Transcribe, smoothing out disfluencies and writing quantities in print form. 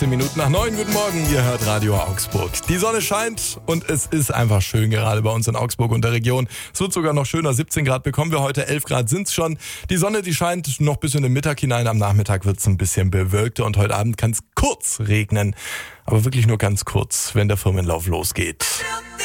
15 Minuten nach 9. Guten Morgen, ihr hört Radio Augsburg. Die Sonne scheint und es ist einfach schön, gerade bei uns in Augsburg und der Region. Es wird sogar noch schöner, 17 Grad bekommen wir heute, 11 Grad sind's schon. Die Sonne, die scheint noch bis in den Mittag hinein. Am Nachmittag wird's ein bisschen bewölkter und heute Abend kann's kurz regnen. Aber wirklich nur ganz kurz, wenn der Firmenlauf losgeht.